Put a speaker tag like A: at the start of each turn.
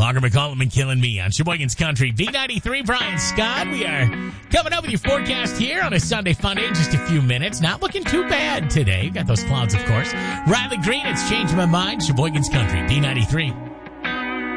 A: Parker McCollum and Killing Me on Sheboygan's Country. B93, Brian Scott. We are coming up with your forecast here on a Sunday fun day in just a few minutes. Not looking too bad today. Got those clouds, of course. Riley Green, it's changed my mind. Sheboygan's Country, B93.